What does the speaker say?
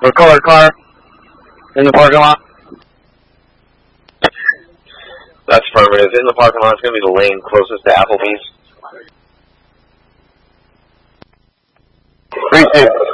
For colored car in the parking lot? That's affirmative. In the parking lot, it's going to be the lane closest to Applebee's. 3-2.